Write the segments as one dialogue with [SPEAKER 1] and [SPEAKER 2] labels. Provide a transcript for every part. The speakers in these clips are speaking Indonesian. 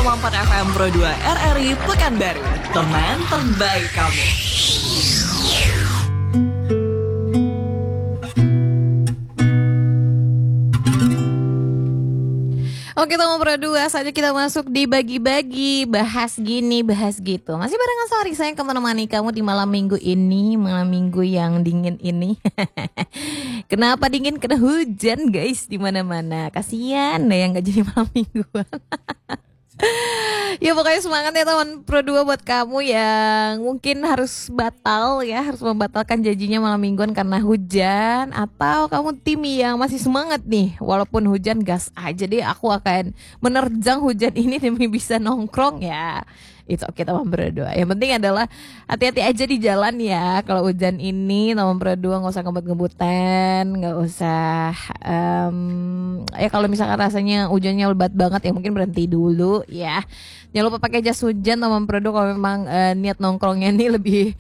[SPEAKER 1] 101,4 FM Pro 2 RRI Pekanbaru. Teman terbaik kamu.
[SPEAKER 2] Oke, teman Pro 2, saja kita masuk di bagi-bagi, bahas gini, bahas gitu. Masih barengan Sari, saya akan menemani kamu di malam minggu ini, malam minggu yang dingin ini. Kenapa dingin? Karena hujan guys di mana-mana. Kasian deh yang gak jadi malam mingguan. Ya pokoknya semangat ya teman Pro 2 buat kamu yang mungkin harus batal ya, harus membatalkan janjinya malam mingguan karena hujan. Atau kamu tim yang masih semangat nih, walaupun hujan gas aja deh, aku akan menerjang hujan ini demi bisa nongkrong ya. Itu oke teman Pro 2. Yang penting adalah hati-hati aja di jalan ya. Kalau hujan ini teman Pro 2 gak usah ngebut-ngebutan, gak usah ya kalau misalkan rasanya hujannya lebat banget ya mungkin berhenti dulu ya. Jangan lupa pakai jas hujan teman Pro 2 kalau memang niat nongkrongnya nih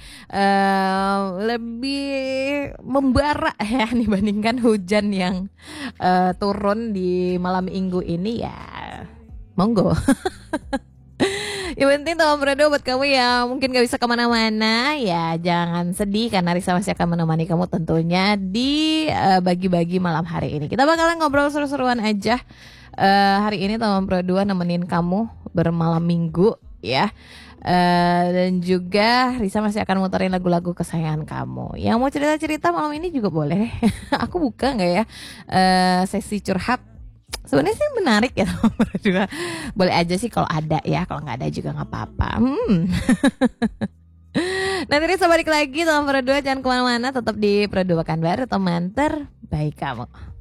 [SPEAKER 2] lebih membara ya dibandingkan hujan yang turun di malam minggu ini ya. Monggo. Yang penting teman Pro 2 buat kamu yang mungkin gak bisa kemana-mana, ya jangan sedih karena Risa masih akan menemani kamu tentunya di bagi-bagi malam hari ini. Kita bakalan ngobrol seru-seruan aja hari ini teman Pro 2 nemenin kamu bermalam minggu ya. Dan juga Risa masih akan muterin lagu-lagu kesayangan kamu. Yang mau cerita-cerita malam ini juga boleh. Aku buka gak ya sesi curhat. Sebenarnya sih menarik ya juga. Boleh aja sih kalau ada ya. Kalau gak ada juga gak apa-apa. Nanti Risa balik lagi teman Pro 2. Jangan kemana-mana, tetap di Pro 2 Pekanbaru, teman terbaik kamu.